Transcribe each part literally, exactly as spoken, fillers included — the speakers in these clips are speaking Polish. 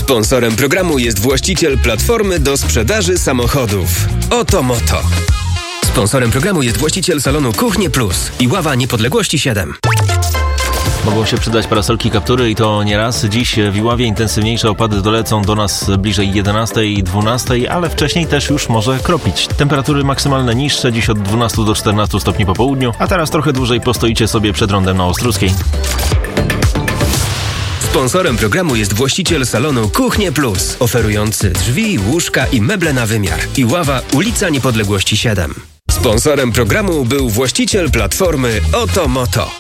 Sponsorem programu jest właściciel platformy do sprzedaży samochodów Oto Moto. Sponsorem programu jest właściciel salonu Kuchnie Plus i Ława Niepodległości siedem. Mogą się przydać parasolki Kaptury i to nieraz. Dziś w Iławie intensywniejsze opady dolecą do nas bliżej jedenastej i dwunastej, ale wcześniej też już może kropić. Temperatury maksymalne niższe, dziś od dwunastu do czternastu stopni po południu, a teraz trochę dłużej postoicie sobie przed rondem na Ostruskiej. Sponsorem programu jest właściciel salonu Kuchnie Plus, oferujący drzwi, łóżka i meble na wymiar. Iława, ulica Niepodległości siedem. Sponsorem programu był właściciel platformy Oto Moto.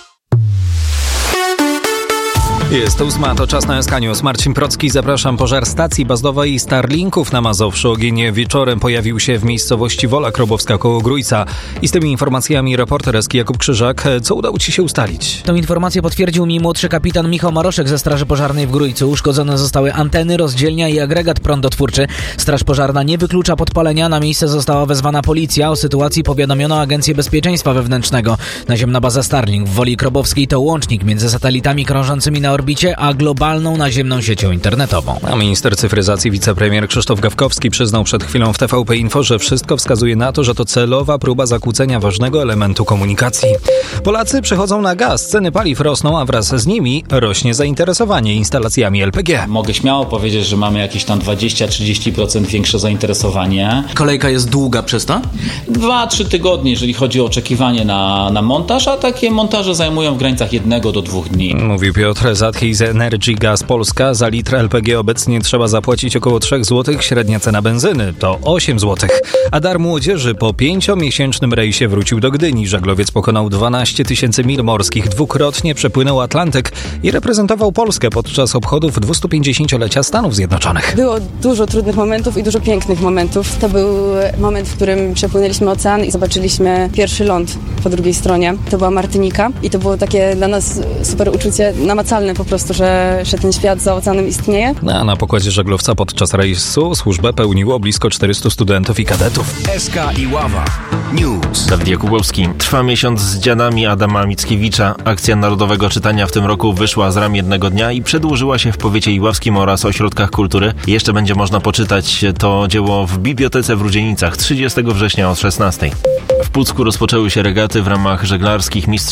Jest ósma, to czas na S K News. Marcin Procki, zapraszam. Pożar stacji bazowej Starlinków na Mazowszu. Ogień wieczorem pojawił się w miejscowości Wola Krobowska koło Grójca. I z tymi informacjami reporter S K Jakub Krzyżak. Co udało Ci się ustalić? Tą informację potwierdził mi młodszy kapitan Michał Maroszek ze Straży Pożarnej w Grójcu. Uszkodzone zostały anteny, rozdzielnia i agregat prądotwórczy. Straż Pożarna nie wyklucza podpalenia. Na miejsce została wezwana policja. O sytuacji powiadomiono Agencję Bezpieczeństwa Wewnętrznego. Naziemna baza Starlink w Woli Krobowskiej to łącznik między satelitami krążącymi na orbicie, a globalną naziemną siecią internetową. A minister cyfryzacji wicepremier Krzysztof Gawkowski przyznał przed chwilą w T V P Info, że wszystko wskazuje na to, że to celowa próba zakłócenia ważnego elementu komunikacji. Polacy przechodzą na gaz, ceny paliw rosną, a wraz z nimi rośnie zainteresowanie instalacjami L P G. Mogę śmiało powiedzieć, że mamy jakieś tam dwadzieścia do trzydziestu procent większe zainteresowanie. Kolejka jest długa przez to? Dwa, trzy tygodnie, jeżeli chodzi o oczekiwanie na, na montaż, a takie montaże zajmują w granicach jednego do dwóch dni. Mówił Piotr Zatki z Energy Gas Polska. Za litr L P G obecnie trzeba zapłacić około trzy złote, średnia cena benzyny to osiem złotych. A dar młodzieży po pięciomiesięcznym rejsie wrócił do Gdyni. Żaglowiec pokonał dwanaście tysięcy mil morskich, dwukrotnie przepłynął Atlantyk i reprezentował Polskę podczas obchodów dwustupięćdziesięciolecia Stanów Zjednoczonych. Było dużo trudnych momentów i dużo pięknych momentów. To był moment, w którym przepłynęliśmy ocean i zobaczyliśmy pierwszy ląd po drugiej stronie. To była Martynika i to było takie dla nas super uczucie, namacalne po prostu, że, że ten świat za oceanem istnieje. A na pokładzie żaglowca podczas rejsu służbę pełniło blisko czterystu studentów i kadetów. S K Iława News. Dawid Jakubowski. Trwa miesiąc z dziadami Adama Mickiewicza. Akcja Narodowego Czytania w tym roku wyszła z ram jednego dnia i przedłużyła się w powiecie iławskim oraz ośrodkach kultury. Jeszcze będzie można poczytać to dzieło w Bibliotece w Rudzienicach trzydziestego września o szesnastej. W Pucku rozpoczęły się regaty w ramach żeglarskich mistrzostw